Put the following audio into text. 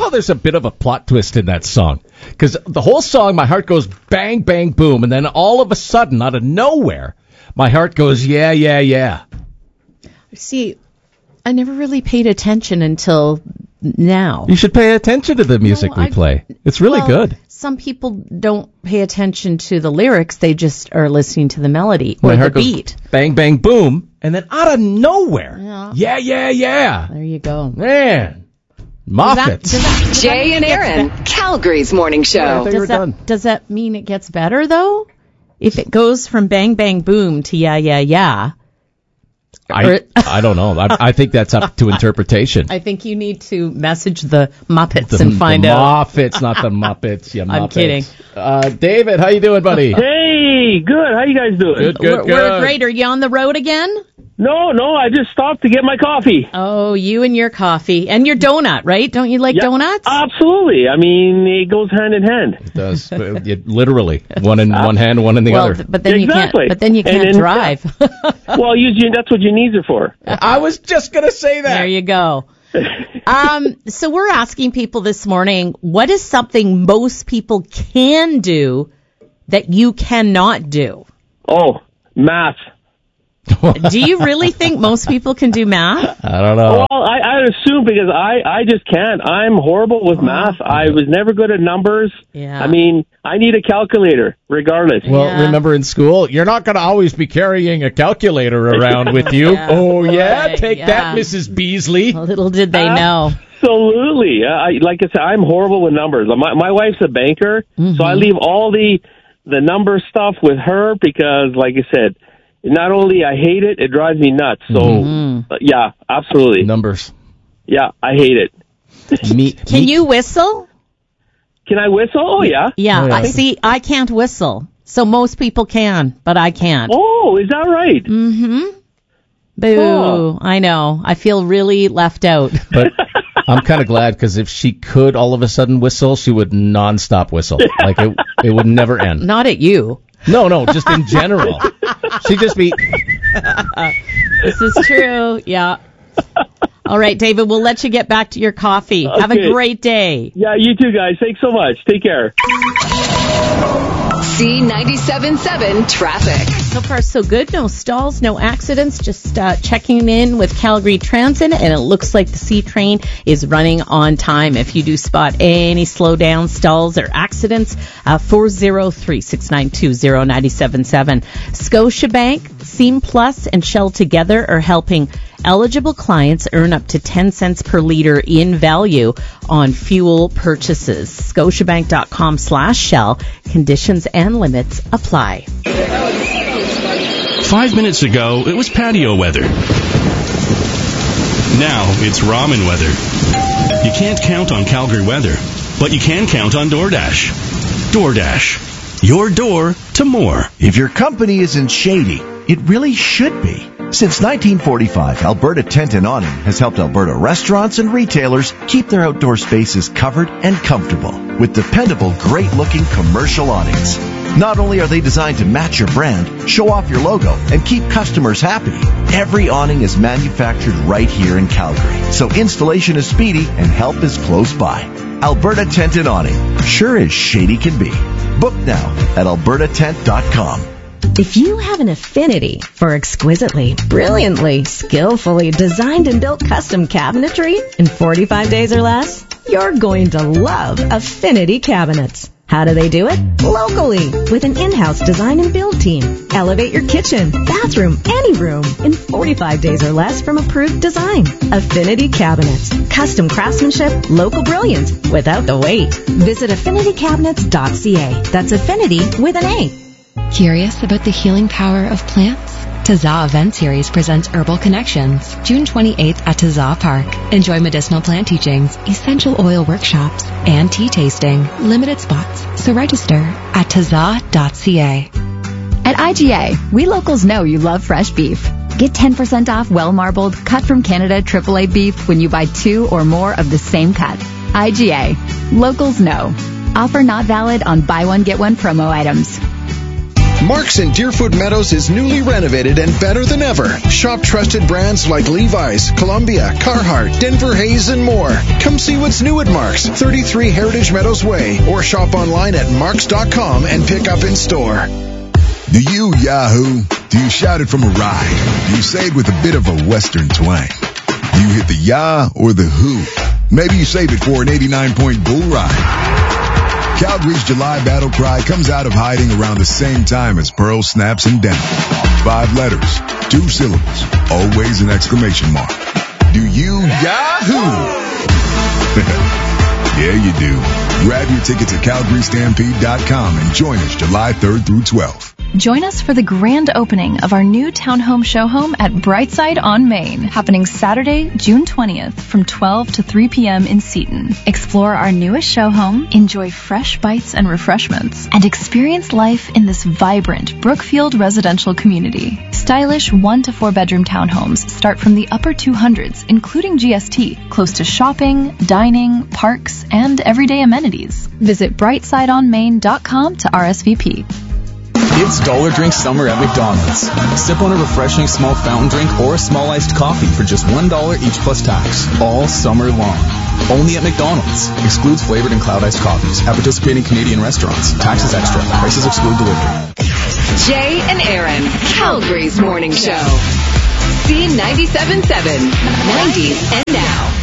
how there's a bit of a plot twist in that song? Because the whole song, my heart goes bang, bang, boom, and then all of a sudden, out of nowhere, my heart goes, yeah, yeah, yeah. See, I never really paid attention until now. You should pay attention to the music we play. It's really good. Some people don't pay attention to the lyrics. They just are listening to the melody or the beat. Bang, bang, boom. And then out of nowhere, yeah, yeah, yeah. There you go. Man. Moffat. Jay and Aaron, Calgary's morning show. Does that mean it gets better, though? If it goes from bang, bang, boom to yeah, yeah, yeah. I don't know. I think that's up to interpretation. I think you need to message the Muppets and find out. The Muppets, not the Muppets. Yeah, I'm kidding. David, how you doing, buddy? Hey, good. How you guys doing? Good. We're great. Are you on the road again? No, I just stopped to get my coffee. Oh, you and your coffee. And your donut, right? Don't you like donuts? Absolutely. I mean, it goes hand in hand. It does. Literally. One in one hand, one in the other. But then you can't drive. Well, that's what your knees are for. I was just going to say that. There you go. So we're asking people this morning, what is something most people can do that you cannot do? Oh, math. Do you really think most people can do math? I don't know. Well, I assume because I just can't. I'm horrible with math. I was never good at numbers. Yeah. I mean, I need a calculator regardless. Well, remember in school, you're not going to always be carrying a calculator around with you. Yeah. Oh, yeah? Right, Take that, Mrs. Beasley. Little did they know. Absolutely. Like I said, I'm horrible with numbers. My wife's a banker, so I leave all the number stuff with her because, like I said, not only I hate it, it drives me nuts. So, yeah, absolutely. Numbers. Yeah, I hate it. Can you whistle? Can I whistle? Oh, yeah. Yeah, see, I can't whistle. So most people can, but I can't. Oh, is that right? Mm-hmm. Boo. Oh. I know. I feel really left out. But I'm kind of glad because if she could all of a sudden whistle, she would nonstop whistle. Like it would never end. Not at you. No, just in general. She'd just be... This is true, yeah. All right, David, we'll let you get back to your coffee. Okay. Have a great day. Yeah, you too, guys. Thanks so much. Take care. C97.7 traffic. So far, so good. No stalls, no accidents. Just checking in with Calgary Transit, and it looks like the C train is running on time. If you do spot any slowdown, stalls, or accidents, 403-692-0977. Scotiabank, Seam Plus, and Shell together are helping eligible clients earn up to 10 cents per liter in value on fuel purchases. Scotiabank.com/Shell. Conditions and limits apply. 5 minutes ago, it was patio weather. Now it's ramen weather. You can't count on Calgary weather, but you can count on DoorDash. DoorDash. Your door to more. If your company isn't shady, it really should be. Since 1945, Alberta Tent and Awning has helped Alberta restaurants and retailers keep their outdoor spaces covered and comfortable with dependable, great-looking commercial awnings. Not only are they designed to match your brand, show off your logo, and keep customers happy, every awning is manufactured right here in Calgary, so installation is speedy and help is close by. Alberta Tent and Awning, sure as shady can be. Book now at albertatent.com. If you have an affinity for exquisitely, brilliantly, skillfully designed and built custom cabinetry in 45 days or less, you're going to love Affinity Cabinets. How do they do it? Locally, with an in-house design and build team. Elevate your kitchen, bathroom, any room in 45 days or less from approved design. Affinity Cabinets. Custom craftsmanship, local brilliance, without the wait. Visit AffinityCabinets.ca. That's Affinity with an A. Curious about the healing power of plants? Tazah Event Series presents Herbal Connections, June 28th at Tazah Park. Enjoy medicinal plant teachings, essential oil workshops, and tea tasting. Limited spots, so register at tazah.ca. At IGA, we locals know you love fresh beef. Get 10% off well-marbled, cut from Canada AAA beef when you buy 2 or more of the same cut. IGA. Locals know. Offer not valid on buy one, get one promo items. Mark's in Deerfoot Meadows is newly renovated and better than ever. Shop trusted brands like Levi's, Columbia, Carhartt, Denver Hayes, and more. Come see what's new at Mark's, 33 Heritage Meadows Way, or shop online at marks.com and pick up in store. Do you Yahoo? Do you shout it from a ride? Do you say it with a bit of a Western twang? Do you hit the yah or the who? Maybe you save it for an 89-point bull ride. Calgary's July battle cry comes out of hiding around the same time as Pearl snaps and down. 5 letters, 2 syllables, always an exclamation mark. Do you Yahoo? Yeah, you do. Grab your tickets at CalgaryStampede.com and join us July 3rd through 12th. Join us for the grand opening of our new townhome show home at Brightside on Main, happening Saturday, June 20th from 12 to 3 p.m. in Seaton. Explore our newest show home, enjoy fresh bites and refreshments, and experience life in this vibrant Brookfield residential community. Stylish 1 to 4 bedroom townhomes start from the upper 200s, including GST, close to shopping, dining, parks, and everyday amenities. Visit brightsideonmain.com to RSVP. It's Dollar Drink Summer at McDonald's. Sip on a refreshing small fountain drink or a small iced coffee for just $1 each plus tax, all summer long. Only at McDonald's. Excludes flavored and cloud iced coffees at participating Canadian restaurants. Taxes extra. Prices exclude delivery. Jay and Aaron, Calgary's Morning Show. C97.7, 90s and now.